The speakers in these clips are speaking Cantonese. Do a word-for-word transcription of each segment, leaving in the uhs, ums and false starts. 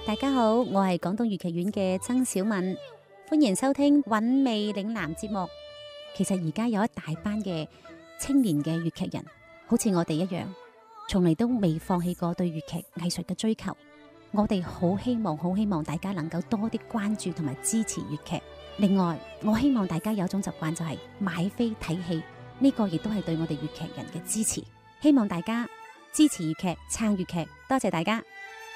大家好，我係廣東粵劇院嘅曾小敏，歡迎收聽韻味嶺南節目。其實而家有一大班嘅青年嘅粵劇人，好似我哋一樣，從嚟都未放棄過對粵劇藝術嘅追求。我哋好希望，好希望大家能夠多啲關注同埋支持粵劇。另外，我希望大家有一種習慣，就係買飛睇戲，呢個亦都係對我哋粵劇人嘅支持。希望大家支持粵劇，撐粵劇，多謝大家。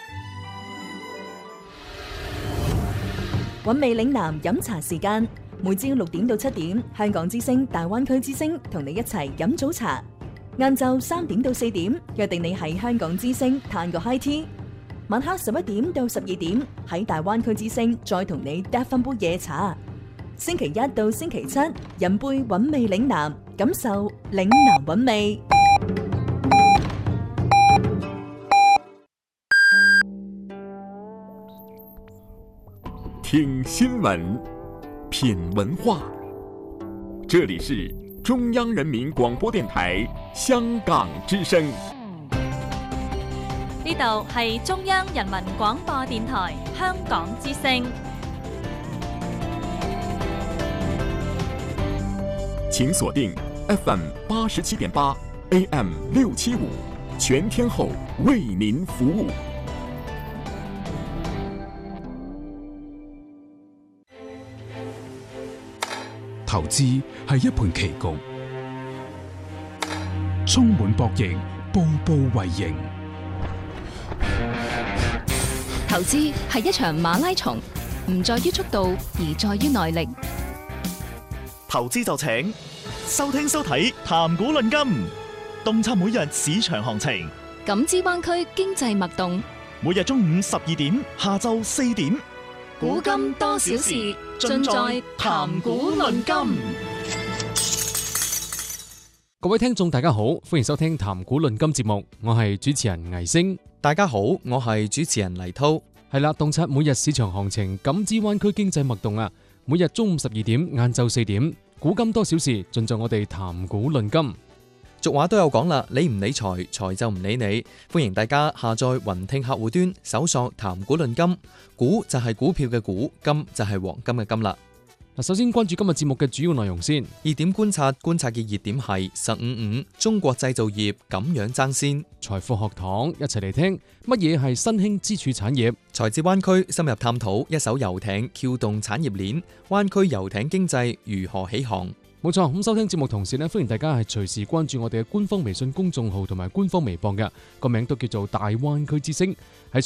韻味嶺南飲茶時間，每朝六點到七點，香港之聲、大灣區之聲同你一齊飲早茶。晏晝三點到四點，約定你喺香港之聲嘆個 high tea。晚黑十一點到十二點，喺大灣區之聲再同你嗒翻杯夜茶。星期一到星期七，飲杯韻味嶺南，感受嶺南韻味。 聽新聞，品文化。這裡是中央人民廣播電台香港之聲。 呢度係中央人民廣播電台香港之聲。 請鎖定 F M 八十七點八 A M 六七五，全天候為您服務。 投資係一盤棋局，充滿博弈，步步為營。 投資係一場馬拉松，唔在於速度，而在於耐力。 投資就請收聽收睇談股論金，洞察每日市場行情， 感知灣區經濟脈動。 每日中午十二點，下晝四點。 古今多少事，盡在談股論金。 各位聽眾大家好，歡迎收聽談股論金節目，我係主持人倪星。 大家好，我係主持人黎濤。 係啦，洞察每日市場行情，感知灣區經濟脈動啊！每日中午十二點，晏晝四點，古今多少事，盡在我哋談股論金。 俗話都有講啦，理唔理財，財就唔理你。歡迎大家下載雲聽客戶端，搜索談股論金。股就係股票嘅股，金就係黃金嘅金啦。 嗱，首先關注今日節目嘅主要內容先。 熱點觀察，觀察嘅熱點係十五五中國製造業咁樣爭先。 財富學堂一齊嚟聽乜嘢係新興支柱產業。 財智灣區深入探討一艘遊艇撬動產業鏈，灣區遊艇經濟如何起航。 冇錯，咁收聽節目同時咧，歡迎大家係隨時關注我哋嘅官方微信公眾號同埋官方微博嘅，個名都叫做大灣區之聲。喺